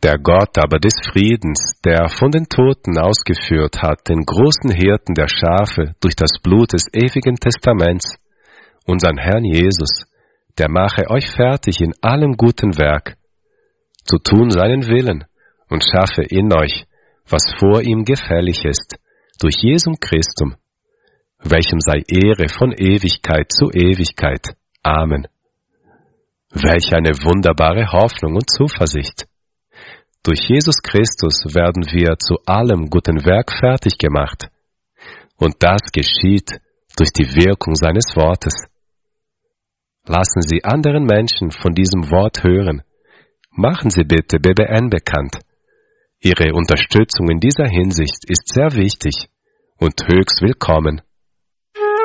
Der Gott aber des Friedens, der von den Toten ausgeführt hat, den großen Hirten der Schafe durch das Blut des ewigen Testaments, unseren Herrn Jesus, der mache euch fertig in allem guten Werk, zu tun seinen Willen und schaffe in euch, was vor ihm gefällig ist, durch Jesum Christum, welchem sei Ehre von Ewigkeit zu Ewigkeit. Amen. Welch eine wunderbare Hoffnung und Zuversicht! Durch Jesus Christus werden wir zu allem guten Werk fertig gemacht. Und das geschieht durch die Wirkung seines Wortes. Lassen Sie anderen Menschen von diesem Wort hören. Machen Sie bitte BBN bekannt. Ihre Unterstützung in dieser Hinsicht ist sehr wichtig und höchst willkommen.